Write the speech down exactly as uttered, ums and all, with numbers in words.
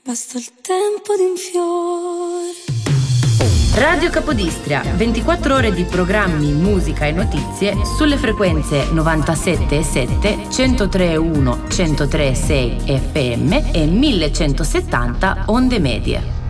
basta il tempo di un fiore. Radio Capodistria, ventiquattro ore di programmi, musica e notizie sulle frequenze novantasette virgola sette, centotre virgola uno, centotre virgola sei F M e millecentosettanta onde medie.